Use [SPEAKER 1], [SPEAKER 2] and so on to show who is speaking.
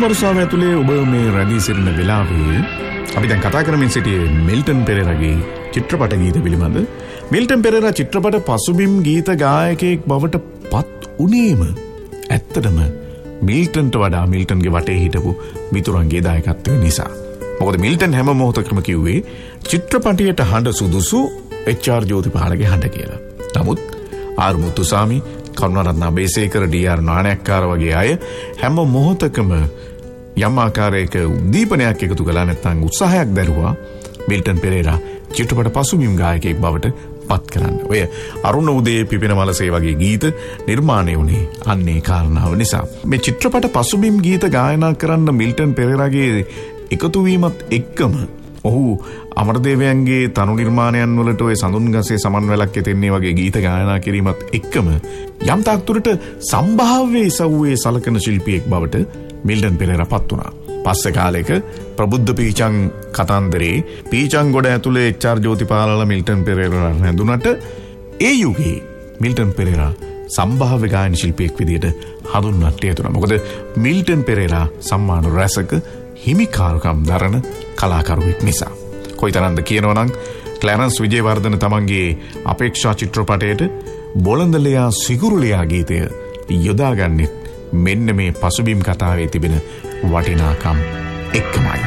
[SPEAKER 1] වරුසාව ඇතුලේ ඔබ මේ රැඳී සිටින වෙලාවේ අපි දැන් කතා කරමින් සිටියේ මිල්ටන් පෙරේරාගේ චිත්‍රපට ගීත පිළිබඳ. මිල්ටන් පෙරේරා චිත්‍රපට පසුබිම් ගීත ගායකයෙක් බවට පත් උනේම ඇත්තටම මිල්ටන්ට වඩා මිල්ටන්ගේ වටේ හිටපු මිතුරන්ගේ දායකත්වය නිසා. මොකද මිල්ටන් හැම මොහොතකම කිව්වේ චිත්‍රපටයට හඬ සුදුසු එච්.ආර්. ජෝතිපාලගේ හඬ කියලා. නමුත් ආර් මුතුසාමි, කරුණාරත්න අබේසේකර, ඩී.ආර්. නානයක්කාර වගේ අය හැම මොහොතකම යම් ආකාරයක උද්දීපනයක් එකතු කළා, නැත්නම් උත්සාහයක් දැරුවා මිල්ටන් පෙරේරා චිත්‍රපට පසුබිම් ගායකයෙක් බවට පත් කරන්න. ඔය අරුණ උදේ පිපෙන මලසේ වගේ ගීත නිර්මාණය වුණේ අන්නේ කාරණාව නිසා. මේ චිත්‍රපට පසුබිම් ගීත ගායනා කරන්න මිල්ටන් පෙරේරාගේ එකතු වීමත් එක්කම ඔහු අමරදේවයන්ගේ තනු නිර්මාණයන් වලට ඔය සඳුන් ගසේ සමන්වැලක් එතෙන්නේ වගේ ගීත ගායනා කිරීමත් එක්කම යම් තාක් දුරට සම්භාව්‍ය ඉසව්වේ සලකන ශිල්පියෙක් බවට මිල්ටන් පෙරේරා පත් වුණා. පස්සේ කාලෙක ප්‍රබුද්ධ පීචං කතන්දරේ පීචං ගොඩ ඇතුලේ එච්.ආර්. ජෝතිපාලලා මිල්ටන් පෙරේරා හැඳුනට ඒ යුගයේ මිල්ටන් පෙරේරා සම්භාව්‍ය ගායන ශිල්පියෙක් විදිහට හඳුන්වන්නට යෙදුණා. මොකද මිල්ටන් පෙරේරා සම්මාන රැසක හිමිකාරකම් දරන කලාකරුවෙක් නිසා. කොයිතරම්ද කියනවනම් ක්ලැරන්ස් විජේවර්ධන තමන්ගේ අපේක්ෂා චිත්‍රපටයේට බොළඳලයා සිගුරුලයා ගීතය යොදාගන්නේ මෙන්න මේ පසුබිම් කතාවේ තිබෙන වටිනාකම් එක්කමයි.